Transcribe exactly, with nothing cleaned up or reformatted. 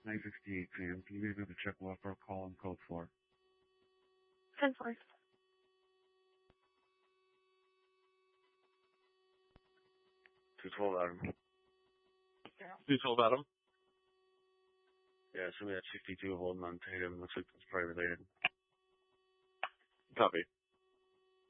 nine fifty-eight p.m. Can you maybe check what for call and code for? ten four. two twelve Adam. two twelve Adam? Yeah, somebody at sixty-two holding on Tatum. Looks like it's probably related. Copy.